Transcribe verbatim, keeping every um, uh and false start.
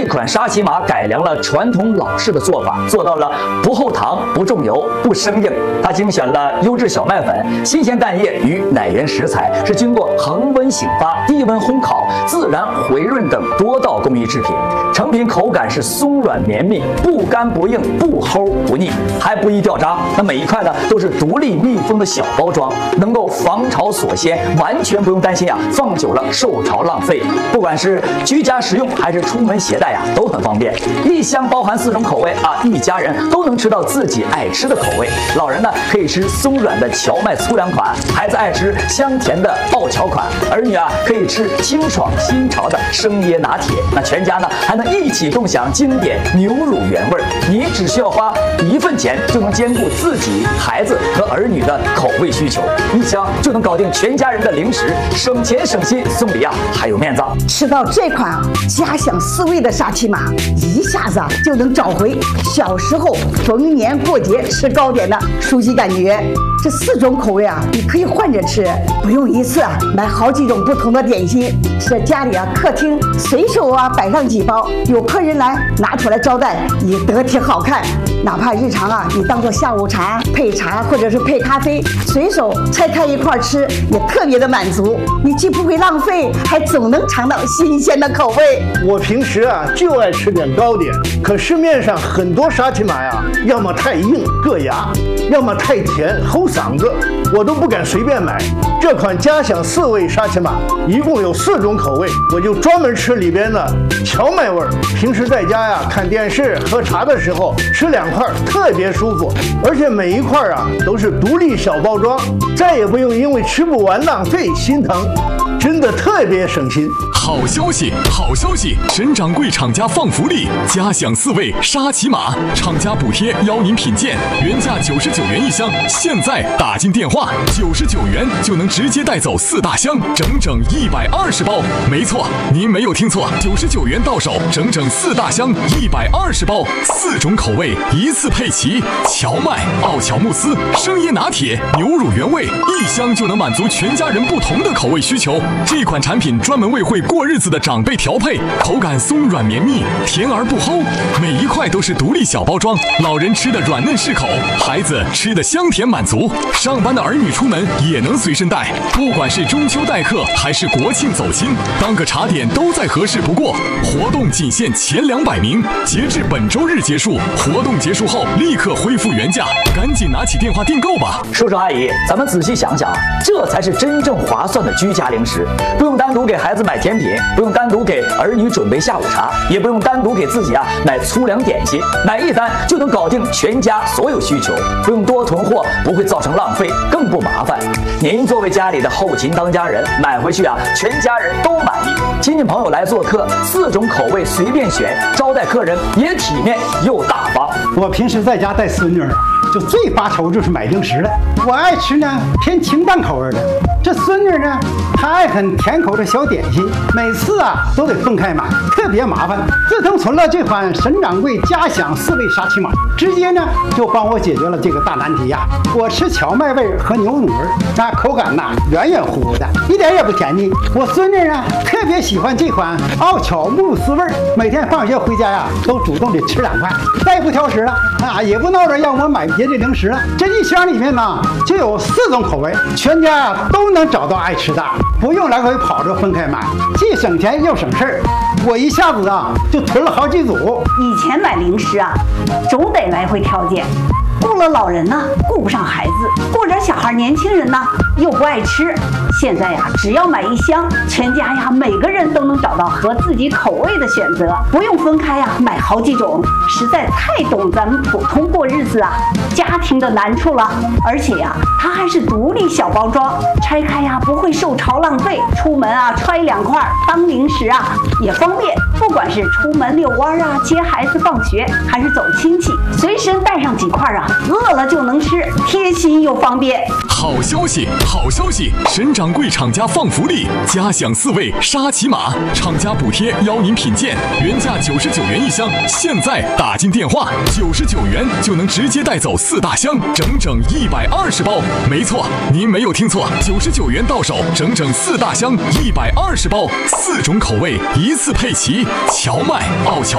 款沙琪玛改良了传统老式的做法，做到了不后糖、不重油、不生硬。它精选了优质小麦粉、新鲜蛋液与奶源食材，是经过恒温醒发、低温烘烤、自然回润等多道工艺制品。成品口感是松软绵密，不干不硬，不齁不腻，还不易掉渣。那每一块呢都是独立密封的小包装，能够防潮锁鲜，完全不用担心啊放久了受潮浪费。不管是居家食用还是出门携带呀、啊，都很方便。一箱包含四种口味啊，一家人都能吃到自己爱吃的口味。老人呢可以吃松软的荞麦粗粮款，孩子爱吃香甜的奥乔款，儿女啊可以吃清爽新潮的生椰拿铁。那全家呢还能一起共享经典牛乳原味。你只需要花一份钱就能兼顾自己、孩子和儿女的口味需求，一箱就能搞定全家人的零食，省钱省心，送礼啊还有面子。 吃到这款啊家乡四味的沙琪玛，一下子啊就能找回小时候逢年过节吃糕点的熟悉感觉。这四种口味啊，你可以换着吃，不用一次啊买好几种不同的点心。在家里啊、客厅随手啊摆上几包，有客人来拿出来招待，也得体好看。哪怕日常啊，你当做下午茶配茶或者是配咖啡，随手拆开一块吃，也特别的满足。你既不会浪费，还总能尝到新鲜的口味。 我平时啊就爱吃点糕点，可市面上很多沙琪玛呀，要么太硬硌牙，要么太甜齁嗓子，我都不敢随便买。这款家享四味沙琪玛一共有四种口味，我就专门吃里边的荞麦味儿。平时在家呀看电视喝茶的时候吃两块特别舒服，而且每一块啊都是独立小包装，再也不用因为吃不完浪费心疼，真的特别省心。 好消息，好消息！沈掌柜厂家放福利，家享四味沙琪玛，厂家补贴邀您品鉴，原价九十九元一箱，现在打进电话九十九元就能直接带走四大箱，整整一百二十包。没错，您没有听错，九十九元到手，整整四大箱，一百二十包，四种口味一次配齐，荞麦、奥乔慕斯、生椰拿铁、牛乳原味，一箱就能满足全家人不同的口味需求。这款产品专门为会过日子的长辈调配，口感松软绵密，甜而不齁，每一块都是独立小包装，老人吃的软嫩适口，孩子吃的香甜满足，上班的儿女出门也能随身带。不管是中秋待客还是国庆走亲，当个茶点都再合适不过。活动仅限前两百名，截至本周日结束，活动结束后立刻恢复原价，赶紧拿起电话订购吧。 叔叔阿姨，咱们仔细想想，这才是真正划算的居家零食，不用单独给孩子买甜品，不用单独给儿女准备下午茶，也不用单独给自己啊买粗粮点心，买一单就能搞定全家所有需求，不用多囤货，不会造成浪费，更不麻烦。您作为家里的后勤当家人，买回去啊全家人都满意，亲戚朋友来做客，四种口味随便选，招待客人也体面又大方。 我平时在家带孙女儿，就最发愁就是买零食了。我爱吃呢偏清淡口味的，这孙女呢她爱很甜口的小点心，每次啊都得分开买，特别麻烦。自从存了这款沈掌柜家享四味沙琪玛，直接呢就帮我解决了这个大难题呀。我吃荞麦味和牛乳味，那口感呐软软乎乎的，一点也不甜腻。我孙女呢特别喜欢这款奥巧慕斯味，每天放学回家呀都主动的吃两块，再也不挑食了啊，也不闹着让我买别的零食了。这一箱里面呢就有四种口味，全家呀都能找到爱吃的，不用来回跑着分开买，既省钱又省事儿。我一下子啊就囤了好几组。 以前买零食啊，总得来回挑拣，顾了老人呢，顾不上孩子；顾着小孩、年轻人呢，又不爱吃。现在呀，只要买一箱，全家呀每个人都能找到合自己口味的选择，不用分开呀买好几种，实在太懂咱们普通过日子啊家庭的难处了。而且呀，它还是独立小包装，拆开呀不会受潮浪费，出门啊揣两块当零食啊也方便。不管是出门遛弯啊、接孩子放学，还是走亲戚，随身带上几块啊，饿了就能吃，贴心又方便。 好消息，好消息！沈掌柜厂家放福利，家享四味沙琪玛，厂家补贴邀您品鉴，原价九十九元一箱，现在打进电话九十九元就能直接带走四大箱，整整一百二十包。没错，您没有听错，九十九元到手，整整四大箱，一百二十包，四种口味一次配齐，荞麦、奥乔。